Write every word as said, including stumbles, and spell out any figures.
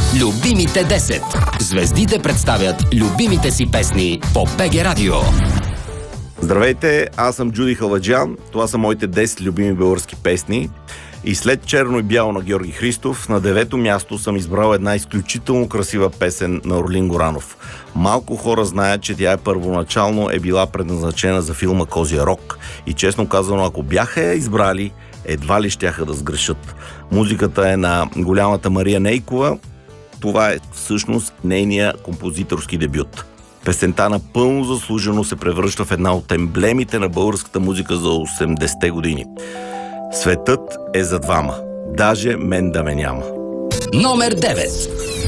Любимите десет. Звездите представят любимите си песни по БГ Радио. Здравейте, аз съм Джуди Халаджан. Това са моите десет любими български песни. И след Черно и бяло на Георги Христов, на девето място съм избрал една изключително красива песен на Орлин Горанов. Малко хора знаят, че тя е първоначално е била предназначена за филма Козия рог. И честно казано, ако бяха я избрали, едва ли щяха да сгрешат. Музиката е на голямата Мария Нейкова. Това е всъщност нейния композиторски дебют. Песента напълно заслужено се превръща в една от емблемите на българската музика за осемдесетте години. Светът е за двама. Даже мен да ме няма. Номер девет.